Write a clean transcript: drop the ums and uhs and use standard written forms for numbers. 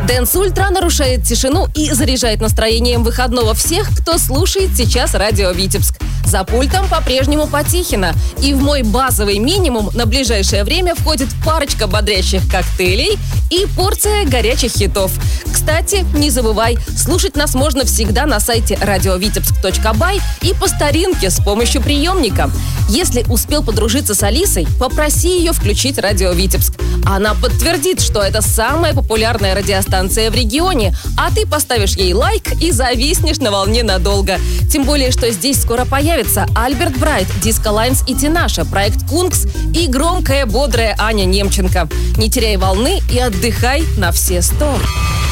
Dance Ultra нарушает тишину и заряжает настроением выходного всех, кто слушает сейчас радио Витебск. За пультом по-прежнему Потихина. И в мой базовый минимум на ближайшее время входит парочка бодрящих коктейлей и порция горячих хитов. Кстати, не забывай, слушать нас можно всегда на сайте radiovitebsk.by и по старинке с помощью приемника. Если успел подружиться с Алисой, попроси ее включить радио Витебск. Она подтвердит, что это самая популярная радиостанция в регионе, а ты поставишь ей лайк и зависнешь на волне надолго. Тем более, что здесь скоро появится Альберт Брайт, Диско Лайнс и Тинаша, проект Кункс и громкая, бодрая Аня Немченко. Не теряй волны и отдыхай на все 100.